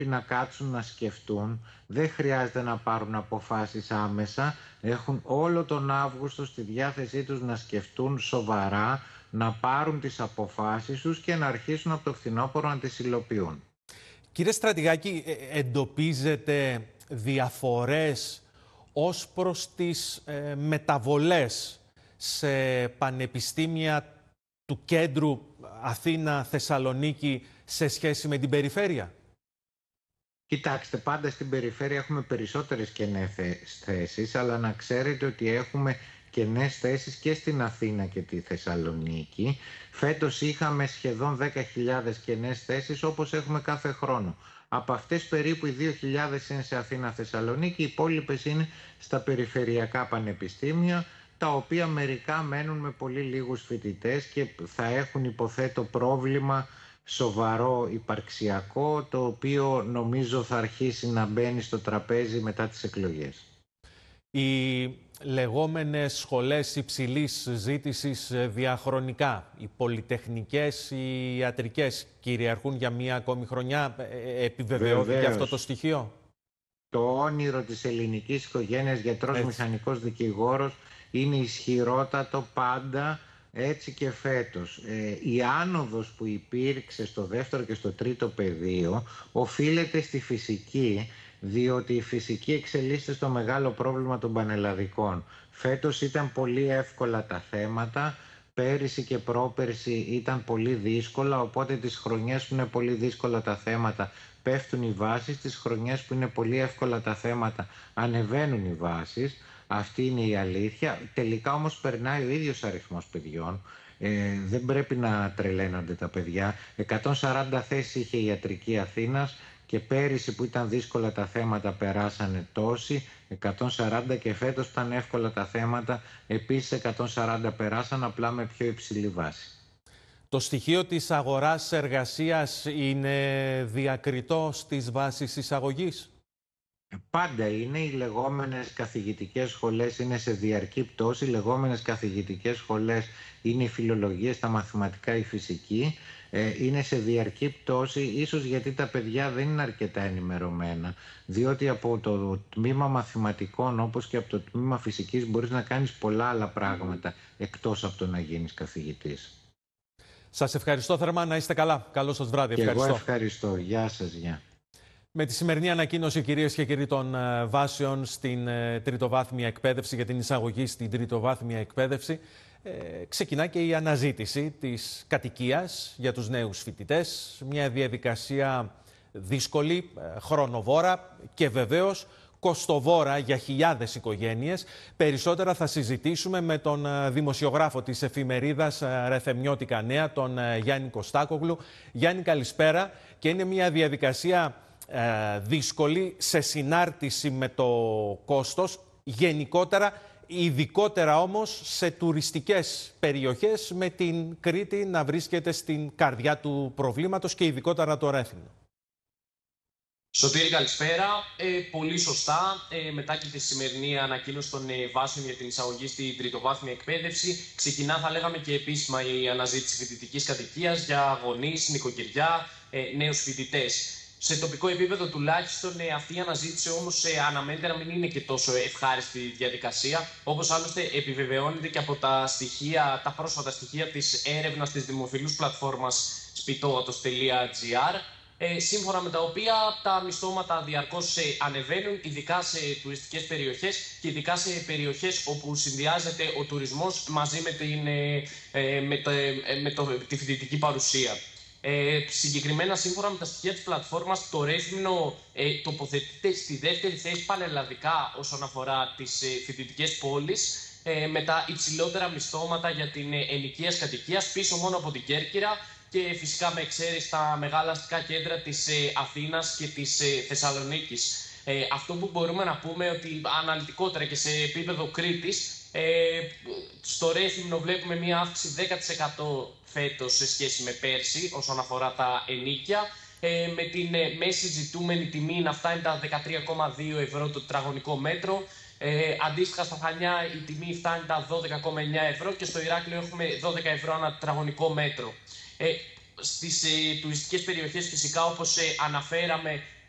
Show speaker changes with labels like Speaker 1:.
Speaker 1: να κάτσουν να σκεφτούν, δεν χρειάζεται να πάρουν αποφάσεις άμεσα, έχουν όλο τον Αύγουστο στη διάθεσή τους να σκεφτούν σοβαρά, να πάρουν τις αποφάσεις τους και να αρχίσουν από το φθινόπωρο να τις υλοποιούν.
Speaker 2: Κύριε Στρατηγάκη, εντοπίζετε διαφορές ως προς τις μεταβολές σε πανεπιστήμια του κέντρου Αθήνα-Θεσσαλονίκη σε σχέση με την περιφέρεια?
Speaker 1: Κοιτάξτε, πάντα στην περιφέρεια έχουμε περισσότερες κενές θέσεις, αλλά να ξέρετε ότι έχουμε κενές θέσεις και στην Αθήνα και τη Θεσσαλονίκη. Φέτος είχαμε σχεδόν 10.000 κενές θέσεις, όπως έχουμε κάθε χρόνο. Από αυτές περίπου οι 2.000 είναι σε Αθήνα-Θεσσαλονίκη, οι υπόλοιπες είναι στα περιφερειακά πανεπιστήμια, τα οποία μερικά μένουν με πολύ λίγους φοιτητές και θα έχουν, υποθέτω, πρόβλημα σοβαρό υπαρξιακό, το οποίο νομίζω θα αρχίσει να μπαίνει στο τραπέζι μετά τις εκλογές.
Speaker 2: Οι λεγόμενες σχολές υψηλής ζήτησης διαχρονικά, οι πολυτεχνικές, οι ιατρικές, κυριαρχούν για μία ακόμη χρονιά? Επιβεβαιώθηκε αυτό το στοιχείο?
Speaker 1: Το όνειρο της ελληνικής οικογένειας, γιατρός, μηχανικός, δικηγόρος, είναι ισχυρότατο πάντα, έτσι και φέτος. Η άνοδος που υπήρξε στο δεύτερο και στο τρίτο πεδίο οφείλεται στη φυσική, διότι η φυσική εξελίσσεται στο μεγάλο πρόβλημα των πανελλαδικών. Φέτος ήταν πολύ εύκολα τα θέματα, πέρυσι και πρόπερσι ήταν πολύ δύσκολα, οπότε τις χρονιές που είναι πολύ δύσκολα τα θέματα πέφτουν οι βάσεις, τις χρονιές που είναι πολύ εύκολα τα θέματα ανεβαίνουν οι βάσεις. Αυτή είναι η αλήθεια. Τελικά όμως περνάει ο ίδιος αριθμός παιδιών. Δεν πρέπει να τρελαίνονται τα παιδιά. 140 θέσεις είχε η ιατρική Αθήνας και πέρυσι που ήταν δύσκολα τα θέματα περάσανε τόσοι, 140, και φέτος ήταν εύκολα τα θέματα, επίσης 140 περάσαν, απλά με πιο υψηλή βάση.
Speaker 2: Το στοιχείο της αγοράς εργασίας είναι διακριτό στις βάσεις εισαγωγής?
Speaker 1: Πάντα είναι. Οι λεγόμενες καθηγητικές σχολές είναι σε διαρκή πτώση. Οι λεγόμενες καθηγητικές σχολές είναι οι φιλολογίες, τα μαθηματικά, η φυσική. Είναι σε διαρκή πτώση, ίσως γιατί τα παιδιά δεν είναι αρκετά ενημερωμένα. Διότι από το τμήμα μαθηματικών, όπως και από το τμήμα φυσικής, μπορείς να κάνεις πολλά άλλα πράγματα εκτός από το να γίνεις καθηγητής.
Speaker 2: Σας ευχαριστώ θερμά, να είστε καλά. Καλό σας βράδυ.
Speaker 1: Και εγώ ευχαριστώ. Γεια σας. Γεια.
Speaker 2: Με τη σημερινή ανακοίνωση, κυρίες και κύριοι, των βάσεων στην τριτοβάθμια εκπαίδευση, για την εισαγωγή στην τριτοβάθμια εκπαίδευση, ξεκινά και η αναζήτηση της κατοικίας για τους νέους φοιτητές. Μια διαδικασία δύσκολη, χρονοβόρα και βεβαίως κοστοβόρα για χιλιάδες οικογένειες. Περισσότερα θα συζητήσουμε με τον δημοσιογράφο της εφημερίδας Ρεθεμιώτικα Νέα, τον Γιάννη Κωστάκογλου. Γιάννη, καλησπέρα. Και είναι μια διαδικασία δύσκολη σε συνάρτηση με το κόστος γενικότερα, ειδικότερα όμως σε τουριστικές περιοχές, με την Κρήτη να βρίσκεται στην καρδιά του προβλήματος και ειδικότερα το Ρέθυμνο.
Speaker 3: Σωτήρη, καλησπέρα. Πολύ σωστά. Μετά και τη σημερινή ανακοίνωση των βάσεων για την εισαγωγή στην τριτοβάθμια εκπαίδευση, ξεκινά, θα λέγαμε, και επίσημα η αναζήτηση φοιτητικής κατοικίας για γονείς, νοικοκυριά, νέους φοιτητές. Σε τοπικό επίπεδο τουλάχιστον αυτή η αναζήτηση όμως αναμένεται να μην είναι και τόσο ευχάριστη διαδικασία, όπως άλλωστε επιβεβαιώνεται και από τα πρόσφατα στοιχεία της έρευνας της δημοφιλούς πλατφόρμας σπιτόατος.gr, σύμφωνα με τα οποία τα μισθώματα διαρκώς ανεβαίνουν, ειδικά σε τουριστικές περιοχές και ειδικά σε περιοχές όπου συνδυάζεται ο τουρισμός μαζί με τη φοιτητική παρουσία. Συγκεκριμένα, σύμφωνα με τα στοιχεία της πλατφόρμας, το Ρέθυμνο τοποθετείται στη δεύτερη θέση πανελλαδικά όσον αφορά τις φοιτητικές πόλεις, με τα υψηλότερα μισθώματα για την ενοικίας κατοικίας, πίσω μόνο από την Κέρκυρα και φυσικά με εξαίρεση τα μεγάλα αστικά κέντρα της Αθήνας και της Θεσσαλονίκης. Αυτό που μπορούμε να πούμε, ότι αναλυτικότερα και σε επίπεδο Κρήτης, στο Ρέθυμνο βλέπουμε μία αύξηση 10% φέτος σε σχέση με πέρσι όσον αφορά τα ενοίκια, με την μέση ζητούμενη τιμή να φτάνει τα 13,2 ευρώ το τετραγωνικό μέτρο. Αντίστοιχα στα Χανιά η τιμή φτάνει τα 12,9 ευρώ και στο Ηράκλειο έχουμε 12 ευρώ ανά τετραγωνικό μέτρο. Στις τουριστικές περιοχές φυσικά, όπως αναφέραμε,